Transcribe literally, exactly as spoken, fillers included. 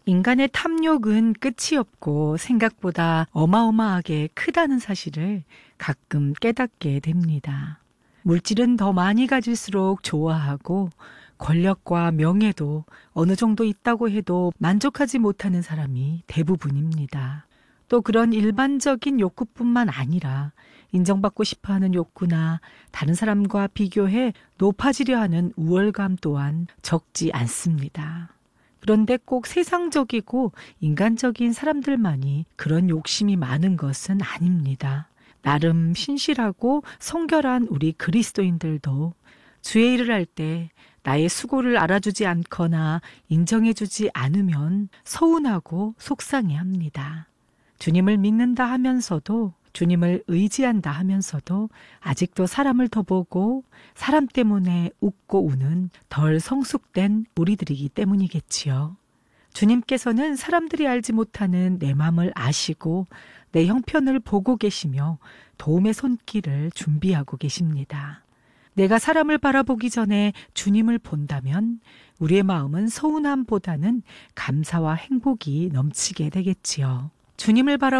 인간의 탐욕은 끝이 없고 생각보다 어마어마하게 크다는 사실을 가끔 깨닫게 됩니다. 물질은 더 많이 가질수록 좋아하고 권력과 명예도 어느 정도 있다고 해도 만족하지 못하는 사람이 대부분입니다. 또 그런 일반적인 욕구뿐만 아니라 인정받고 싶어하는 욕구나 다른 사람과 비교해 높아지려 하는 우월감 또한 적지 않습니다. 그런데 꼭 세상적이고 인간적인 사람들만이 그런 욕심이 많은 것은 아닙니다. 나름 신실하고 성결한 우리 그리스도인들도 주의 일을 할 때 나의 수고를 알아주지 않거나 인정해주지 않으면 서운하고 속상해합니다. 주님을 믿는다 하면서도 주님을 의지한다 하면서도 아직도 사람을 더 보고 사람 때문에 웃고 우는 덜 성숙된 우리들이기 때문이겠지요. 주님께서는 사람들이 알지 못하는 내 마음을 아시고 내 형편을 보고 계시며 도움의 손길을 준비하고 계십니다. 내가 사람을 바라보기 전에 주님을 본다면 우리의 마음은 서운함보다는 감사와 행복이 넘치게 되겠지요. 주님을 바라